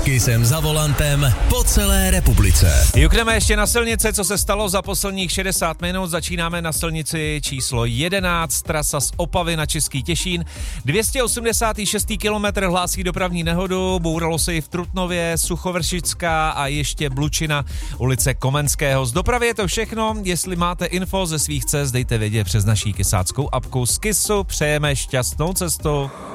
Kysem za volantem po celé republice. Jukneme ještě na silnice, co se stalo za posledních 60 minut. Začínáme na silnici číslo 11, trasa z Opavy na Český Těšín. 286. kilometr hlásí dopravní nehodu, bouralo se i v Trutnově, Suchovršická a ještě Blučina, ulice Komenského. Z dopravy je to všechno, jestli máte info ze svých cest, dejte vědět přes naší kysáckou apku. Z Kysu přejeme šťastnou cestu.